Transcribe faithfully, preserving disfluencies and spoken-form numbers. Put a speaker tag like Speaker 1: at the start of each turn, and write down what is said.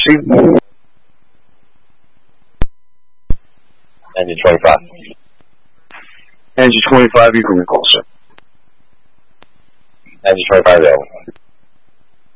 Speaker 1: taxi.
Speaker 2: Engine twenty-five.
Speaker 1: Engine twenty-five, you can recall, sir.
Speaker 2: Engine twenty-five available.